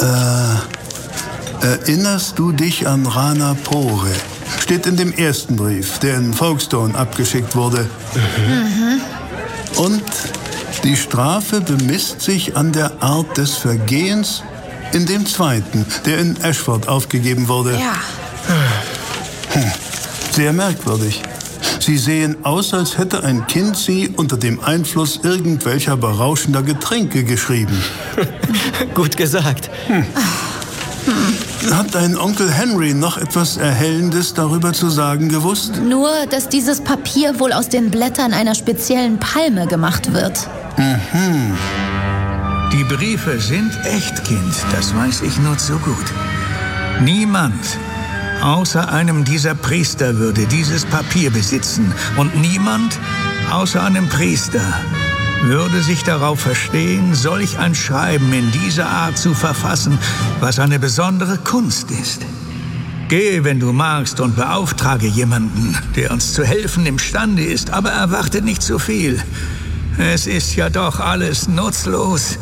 Erinnerst du dich an Rana Pore? Steht in dem ersten Brief, der in Folkestone abgeschickt wurde. Und die Strafe bemisst sich an der Art des Vergehens in dem zweiten, der in Ashford aufgegeben wurde. Ja. Sehr merkwürdig. Sie sehen aus, als hätte ein Kind sie unter dem Einfluss irgendwelcher berauschender Getränke geschrieben. Gut gesagt. Hat dein Onkel Henry noch etwas Erhellendes darüber zu sagen gewusst? Nur, dass dieses Papier wohl aus den Blättern einer speziellen Palme gemacht wird. Die Briefe sind echt, Kind. Das weiß ich nur zu gut. Niemand außer einem dieser Priester würde dieses Papier besitzen. Und niemand außer einem Priester würde sich darauf verstehen, solch ein Schreiben in dieser Art zu verfassen, was eine besondere Kunst ist. Geh, wenn du magst, und beauftrage jemanden, der uns zu helfen imstande ist, aber erwarte nicht zu viel. Es ist ja doch alles nutzlos.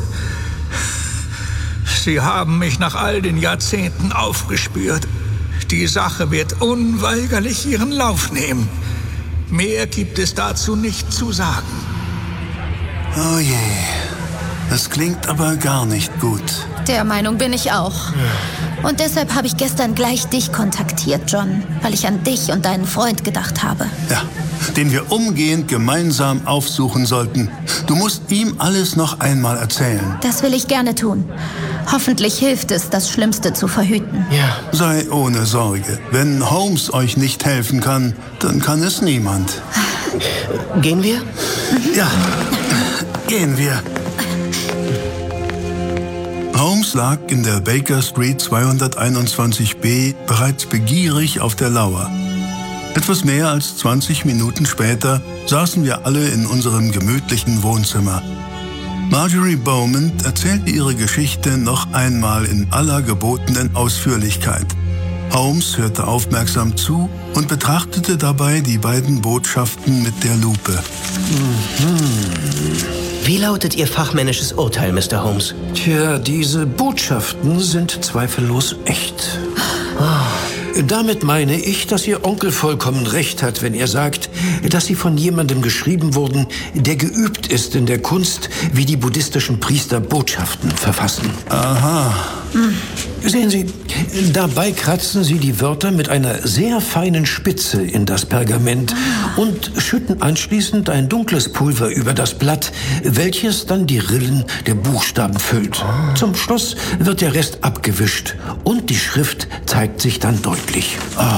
Sie haben mich nach all den Jahrzehnten aufgespürt. Die Sache wird unweigerlich ihren Lauf nehmen. Mehr gibt es dazu nicht zu sagen. Oh je, das klingt aber gar nicht gut. Der Meinung bin ich auch. Und deshalb habe ich gestern gleich dich kontaktiert, John, weil ich an dich und deinen Freund gedacht habe. Ja, den wir umgehend gemeinsam aufsuchen sollten. Du musst ihm alles noch einmal erzählen. Das will ich gerne tun. Hoffentlich hilft es, das Schlimmste zu verhüten. Ja. Sei ohne Sorge. Wenn Holmes euch nicht helfen kann, dann kann es niemand. Gehen wir? Ja, gehen wir. Holmes lag in der Baker Street 221b bereits begierig auf der Lauer. Etwas mehr als 20 Minuten später saßen wir alle in unserem gemütlichen Wohnzimmer. Marjorie Beaumont erzählte ihre Geschichte noch einmal in aller gebotenen Ausführlichkeit. Holmes hörte aufmerksam zu und betrachtete dabei die beiden Botschaften mit der Lupe. Wie lautet Ihr fachmännisches Urteil, Mr. Holmes? Tja, diese Botschaften sind zweifellos echt. Damit meine ich, dass Ihr Onkel vollkommen recht hat, wenn er sagt, dass sie von jemandem geschrieben wurden, der geübt ist in der Kunst, wie die buddhistischen Priester Botschaften verfassen. Aha. Sehen Sie, dabei kratzen sie die Wörter mit einer sehr feinen Spitze in das Pergament und schütten anschließend ein dunkles Pulver über das Blatt, welches dann die Rillen der Buchstaben füllt. Zum Schluss wird der Rest abgewischt und die Schrift zeigt sich dann deutlich.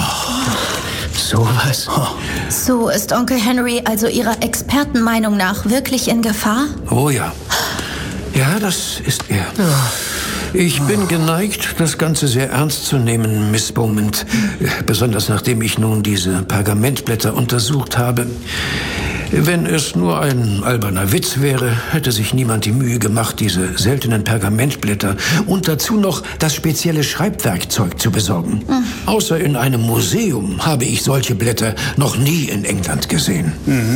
Sowas. So ist Onkel Henry also Ihrer Expertenmeinung nach wirklich in Gefahr? Oh ja. Ja, das ist er. Ich bin geneigt, das Ganze sehr ernst zu nehmen, Miss Beaumont. Besonders nachdem ich nun diese Pergamentblätter untersucht habe. Wenn es nur ein alberner Witz wäre, hätte sich niemand die Mühe gemacht, diese seltenen Pergamentblätter und dazu noch das spezielle Schreibwerkzeug zu besorgen. Außer in einem Museum habe ich solche Blätter noch nie in England gesehen.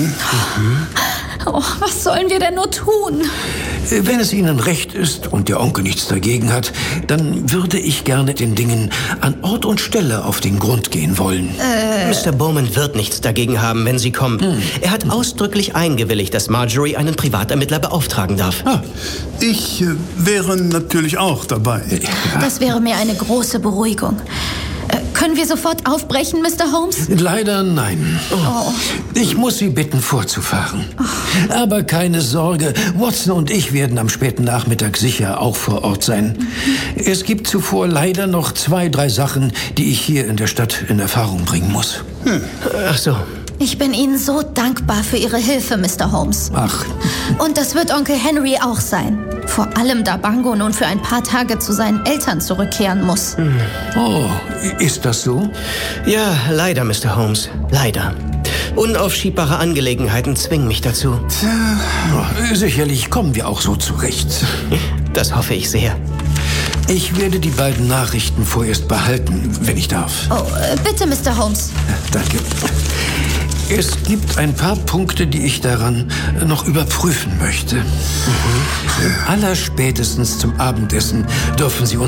Oh, was sollen wir denn nur tun? Wenn es Ihnen recht ist und der Onkel nichts dagegen hat, dann würde ich gerne den Dingen an Ort und Stelle auf den Grund gehen wollen. Mr. Beaumont wird nichts dagegen haben, wenn Sie kommen. Er hat ausdrücklich eingewilligt, dass Marjorie einen Privatermittler beauftragen darf. Ich wäre natürlich auch dabei. Das wäre mir eine große Beruhigung. Können wir sofort aufbrechen, Mr. Holmes? Leider nein. Ich muss Sie bitten, vorzufahren. Aber keine Sorge, Watson und ich werden am späten Nachmittag sicher auch vor Ort sein. Es gibt zuvor leider noch 2, 3 Sachen, die ich hier in der Stadt in Erfahrung bringen muss. Ach so. Ich bin Ihnen so dankbar für Ihre Hilfe, Mr. Holmes. Ach, Und das wird Onkel Henry auch sein. Vor allem, da Bango nun für ein paar Tage zu seinen Eltern zurückkehren muss. oh, ist das so? Ja, leider, Mr. Holmes. Leider. Unaufschiebbare Angelegenheiten zwingen mich dazu. Sicherlich kommen wir auch so zurecht. Das hoffe ich sehr. Ich werde die beiden Nachrichten vorerst behalten, wenn ich darf. Oh, bitte, Mr. Holmes. Danke. Es gibt ein paar Punkte, die ich daran noch überprüfen möchte. Allerspätestens zum Abendessen dürfen Sie